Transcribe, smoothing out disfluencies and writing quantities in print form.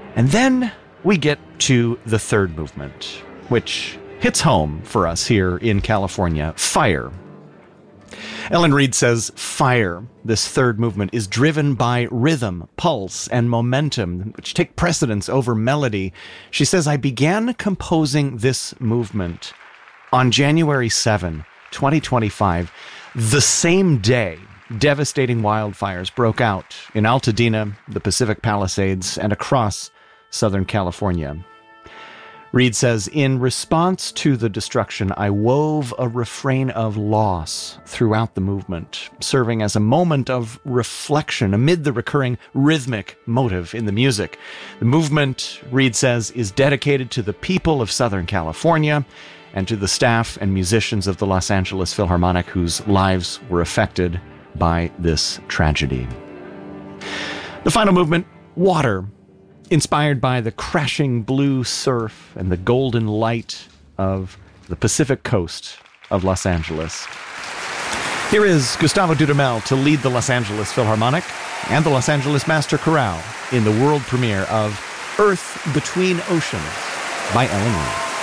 And then we get to the third movement, which hits home for us here in California, Fire. Ellen Reid says, Fire, this third movement, is driven by rhythm, pulse, and momentum, which take precedence over melody. She says, I began composing this movement on January 7, 2025, the same day devastating wildfires broke out in Altadena, the Pacific Palisades, and across Southern California. Reid says, in response to the destruction, I wove a refrain of loss throughout the movement, serving as a moment of reflection amid the recurring rhythmic motive in the music. The movement, Reid says, is dedicated to the people of Southern California and to the staff and musicians of the Los Angeles Philharmonic whose lives were affected by this tragedy. The final movement, Water, inspired by the crashing blue surf and the golden light of the Pacific coast of Los Angeles. Here is Gustavo Dudamel to lead the Los Angeles Philharmonic and the Los Angeles Master Chorale in the world premiere of Earth Between Oceans by Ellen Reid.